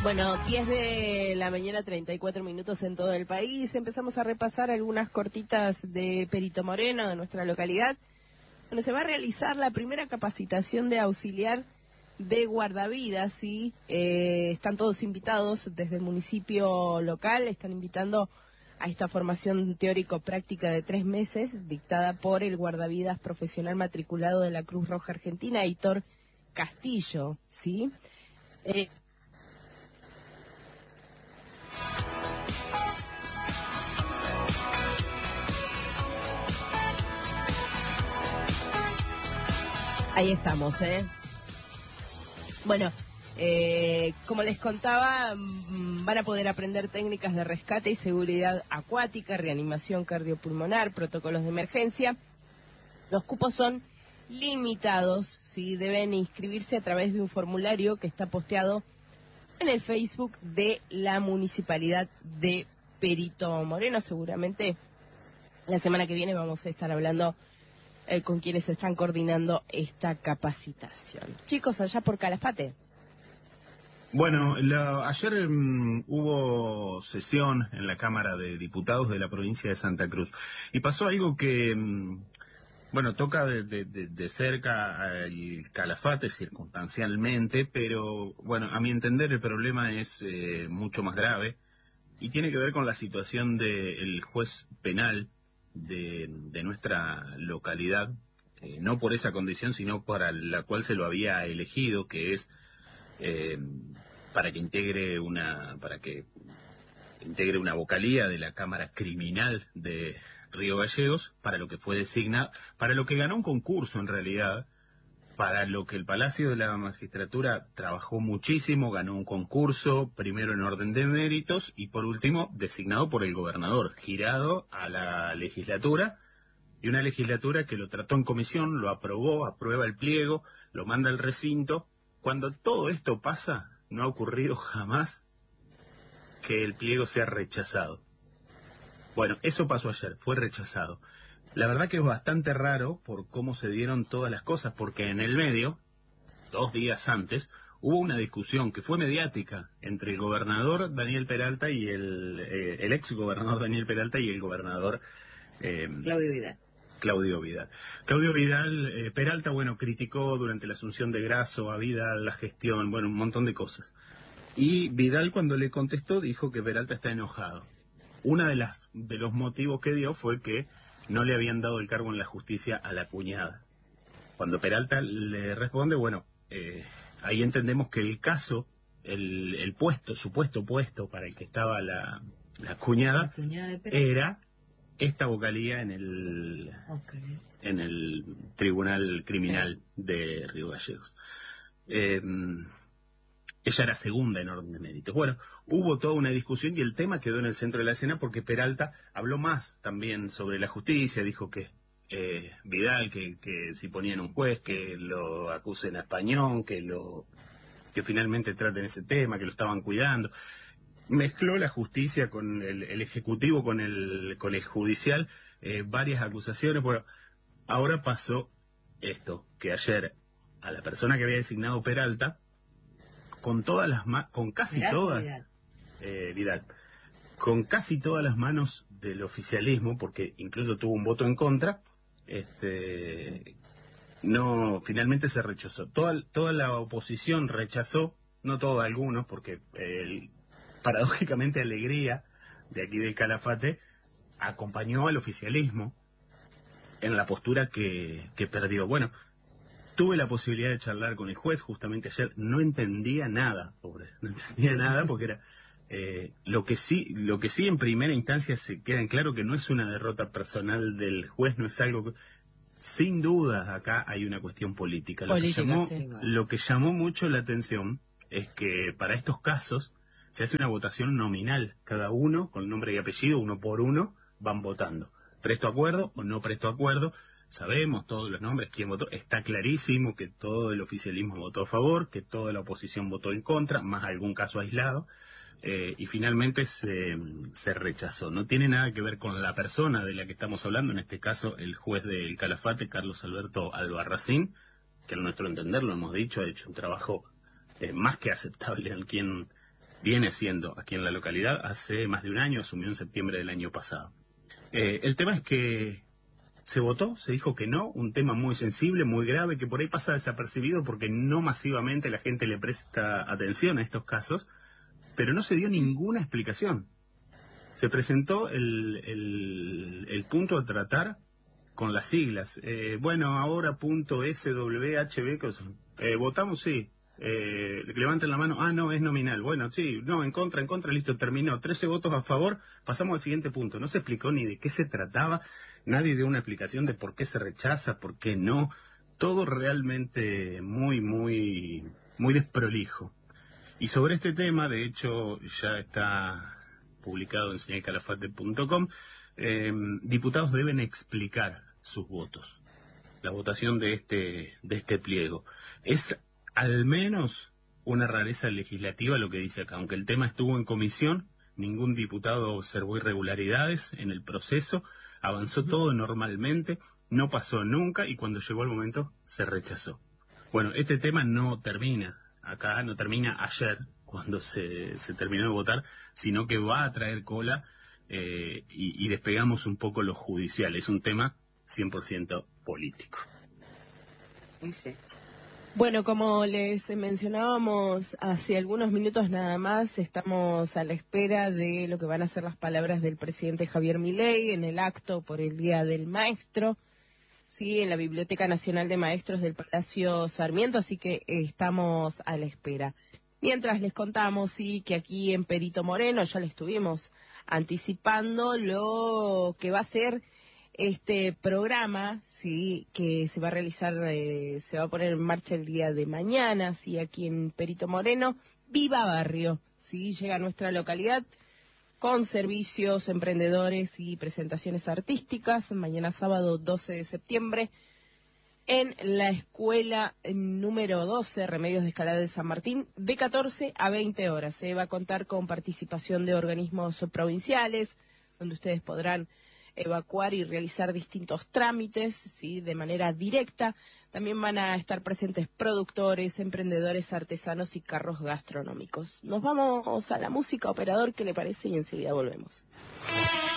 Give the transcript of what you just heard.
Bueno, 10 de la mañana, 34 minutos en todo el país. Empezamos a repasar algunas cortitas de Perito Moreno, de nuestra localidad. Bueno, se va a realizar la primera capacitación de auxiliar de guardavidas, ¿sí? Están todos invitados desde el municipio local, están invitando a esta formación teórico-práctica de 3 meses, dictada por el guardavidas profesional matriculado de la Cruz Roja Argentina, Heitor Castillo, ¿sí? Ahí estamos, Bueno, como les contaba, van a poder aprender técnicas de rescate y seguridad acuática, reanimación cardiopulmonar, protocolos de emergencia. Los cupos son limitados, ¿sí? Deben inscribirse a través de un formulario que está posteado en el Facebook de la Municipalidad de Perito Moreno. Seguramente la semana que viene vamos a estar hablando con quienes están coordinando esta capacitación. Chicos, allá por Calafate. Bueno, ayer hubo sesión en la Cámara de Diputados de la provincia de Santa Cruz y pasó algo que, bueno, toca de cerca al Calafate circunstancialmente, pero bueno, a mi entender el problema es mucho más grave y tiene que ver con la situación del juez penal de nuestra localidad, no por esa condición, sino para la cual se lo había elegido, que es para que integre una vocalía de la Cámara Criminal de Río Gallegos, para lo que fue designado, para lo que ganó un concurso en realidad, para lo que el Palacio de la Magistratura trabajó muchísimo, ganó un concurso, primero en orden de méritos y por último designado por el gobernador, girado a la legislatura, y una legislatura que lo trató en comisión, lo aprobó, aprueba el pliego, lo manda al recinto. Cuando todo esto pasa, no ha ocurrido jamás que el pliego sea rechazado. Bueno, eso pasó ayer, fue rechazado. La verdad que es bastante raro por cómo se dieron todas las cosas, porque en el medio, 2 días antes, hubo una discusión que fue mediática entre el gobernador Daniel Peralta y el ex gobernador Daniel Peralta y el gobernador Claudio Vidal. Claudio Vidal, Peralta, bueno, criticó durante la asunción de Grasso a Vidal, la gestión, bueno, un montón de cosas. Y Vidal, cuando le contestó, dijo que Peralta está enojado. Una de los motivos que dio fue que no le habían dado el cargo en la justicia a la cuñada. Cuando Peralta le responde, bueno, ahí entendemos que el caso, el supuesto puesto para el que estaba la cuñada era esta vocalía en el Tribunal Criminal de Río Gallegos. Ella era segunda en orden de méritos. Bueno, hubo toda una discusión y el tema quedó en el centro de la escena porque Peralta habló más también sobre la justicia, dijo que Vidal, que si ponían un juez, que lo acusen a Españón, que finalmente traten ese tema, que lo estaban cuidando. Mezcló la justicia con el ejecutivo, con el judicial, varias acusaciones. Bueno, ahora pasó esto, que ayer a la persona que había designado Peralta, con casi todas, Vidal, con casi todas las manos del oficialismo, porque incluso tuvo un voto en contra, no, finalmente se rechazó. Toda la oposición rechazó, no toda, algunos, porque paradójicamente Alegría, de aquí del Calafate, acompañó al oficialismo en la postura que perdió. Bueno, tuve la posibilidad de charlar con el juez justamente ayer, no entendía nada, pobre, no entendía nada porque era lo que sí en primera instancia se queda en claro que no es una derrota personal del juez, no es algo que, sin duda acá hay una cuestión política. Lo que llamó mucho la atención es que para estos casos se hace una votación nominal, cada uno con nombre y apellido, uno por uno, van votando. ¿Presto acuerdo o no presto acuerdo? Sabemos todos los nombres, quién votó, está clarísimo que todo el oficialismo votó a favor, que toda la oposición votó en contra, más algún caso aislado, y finalmente se rechazó. No tiene nada que ver con la persona de la que estamos hablando, en este caso el juez del Calafate, Carlos Alberto Albarracín, que a nuestro entender, lo hemos dicho, ha hecho un trabajo más que aceptable viene haciendo aquí en la localidad hace más de un año, asumió en septiembre del año pasado. El tema es que se votó, se dijo que no, un tema muy sensible, muy grave, que por ahí pasa desapercibido porque no masivamente la gente le presta atención a estos casos, pero no se dio ninguna explicación. Se presentó el punto a tratar con las siglas. Bueno, ahora punto SWHB, votamos, sí. Levanten la mano. Ah, no, es nominal. Bueno, sí, no, en contra, listo, terminó. 13 votos a favor, pasamos al siguiente punto. No se explicó ni de qué se trataba, nadie dio una explicación de por qué se rechaza, por qué no. Todo realmente muy desprolijo. Y sobre este tema, de hecho, ya está publicado en señalcalafate.com, diputados deben explicar sus votos. La votación de este pliego. Es al menos una rareza legislativa lo que dice acá. Aunque el tema estuvo en comisión, ningún diputado observó irregularidades en el proceso, avanzó todo normalmente, no pasó nunca y cuando llegó el momento se rechazó. Bueno, este tema no termina acá, no termina ayer cuando se terminó de votar, sino que va a traer cola y despegamos un poco lo judicial. Es un tema 100% político. Sí. Bueno, como les mencionábamos hace algunos minutos nada más, estamos a la espera de lo que van a ser las palabras del presidente Javier Milei en el acto por el Día del Maestro, sí, en la Biblioteca Nacional de Maestros del Palacio Sarmiento, así que estamos a la espera. Mientras les contamos, sí, que aquí en Perito Moreno ya le estuvimos anticipando lo que va a ser este programa, sí, que se va a realizar, se va a poner en marcha el día de mañana, sí, aquí en Perito Moreno, Viva Barrio, sí, llega a nuestra localidad con servicios, emprendedores y presentaciones artísticas, mañana sábado 12 de septiembre, en la escuela número 12, Remedios de Escalada de San Martín, de 14 a 20 horas. Se va a contar con participación de organismos provinciales, donde ustedes podrán evacuar y realizar distintos trámites, ¿sí?, de manera directa. También van a estar presentes productores, emprendedores, artesanos y carros gastronómicos. Nos vamos a la música, operador, ¿qué le parece? Y enseguida volvemos.